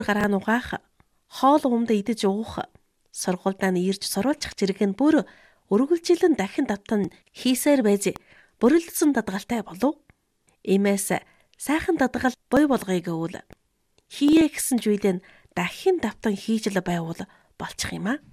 гараа нугаах, хоол ундаа идэж уух, сургуульдаа ирж сурвалжих зэрэг нь бүр үргэлжилэн дахин давтан хийсээр байж бүрэлдэсэн дадгалтай болов. Иймээс сайхан дадгал буй болгоё гэвэл хийе гэсэн зүйлээ дахин давтан хийж л байвал болчих юм аа.